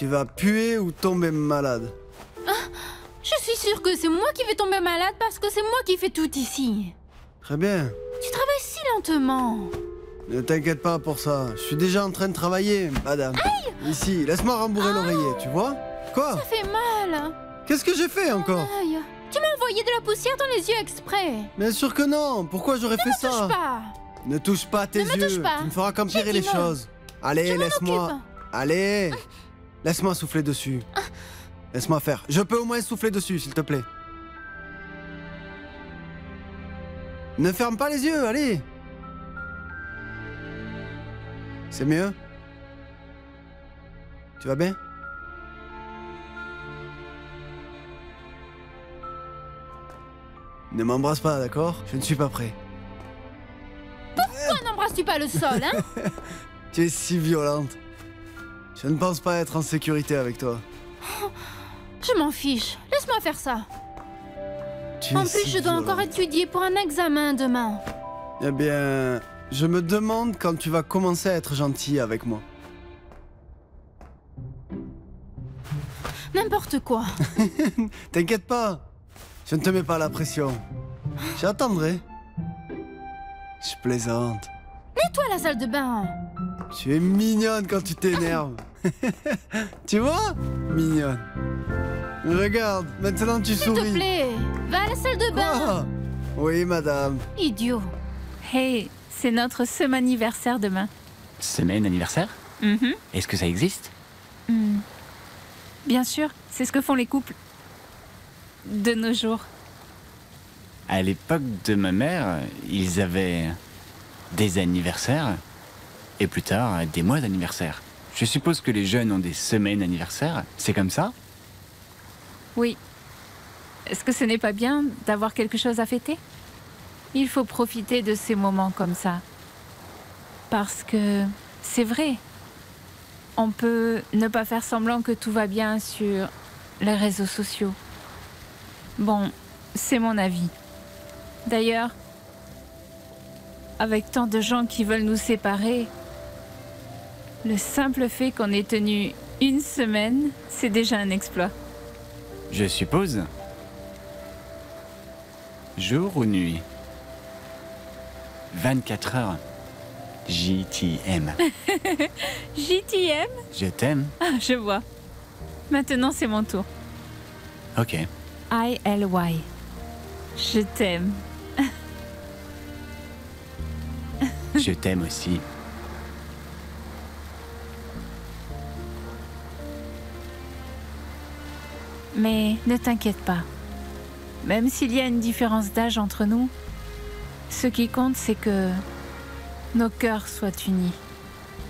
Tu vas puer ou tomber malade. Je suis sûre que c'est moi qui vais tomber malade parce que c'est moi qui fais tout ici. Très bien. Tu travailles si lentement. Ne t'inquiète pas pour ça. Je suis déjà en train de travailler, madame. Aïe! Ici, laisse-moi rembourrer l'oreiller, tu vois? Quoi? Ça fait mal. Qu'est-ce que j'ai fait encore? Aïe. Tu m'as envoyé de la poussière dans les yeux exprès. Bien sûr que non. Pourquoi j'aurais fait ça? Touche pas. Ne touche pas tes Ne me yeux. touche pas. Tu ne feras qu'empirer J'ai les dit non. choses. Allez, Je m'en laisse-moi. occupe. Allez. Laisse-moi souffler dessus. Laisse-moi faire. Je peux au moins souffler dessus, s'il te plaît. Ne ferme pas les yeux, allez. C'est mieux? Tu vas bien? Ne m'embrasse pas, d'accord? Je ne suis pas prêt. Pourquoi n'embrasses-tu pas le sol, hein? Tu es si violente. Je ne pense pas être en sécurité avec toi. Je m'en fiche. Laisse-moi faire ça. Tu En es plus, si je dois encore violente. étudier pour un examen demain. Eh bien, je me demande quand tu vas commencer à être gentil avec moi. N'importe quoi. T'inquiète pas. Je ne te mets pas la pression. J'attendrai. Je plaisante. Nettoie la salle de bain. Tu es mignonne quand tu t'énerves. Tu vois? Mignonne. Regarde, maintenant tu S'il te souris. plaît, va à la salle de bain. Quoi? Oui, madame. Idiot. Hey, c'est notre semi-anniversaire demain. Semaine anniversaire? Mhm. Est-ce que ça existe? Bien sûr, c'est ce que font les couples. De nos jours. À l'époque de ma mère, ils avaient des anniversaires et plus tard des mois d'anniversaire. Je suppose que les jeunes ont des semaines anniversaires, c'est comme ça? Oui. Est-ce que ce n'est pas bien d'avoir quelque chose à fêter? Il faut profiter de ces moments comme ça. Parce que c'est vrai. On peut ne pas faire semblant que tout va bien sur les réseaux sociaux. Bon, c'est mon avis. D'ailleurs, avec tant de gens qui veulent nous séparer, le simple fait qu'on ait tenu une semaine, c'est déjà un exploit. Je suppose. Jour ou nuit? 24 heures. JTM. JTM? Je t'aime. Ah, je vois. Maintenant, c'est mon tour. Ok. ILY. Je t'aime. Je t'aime aussi. Mais ne t'inquiète pas. Même s'il y a une différence d'âge entre nous, ce qui compte, c'est que nos cœurs soient unis.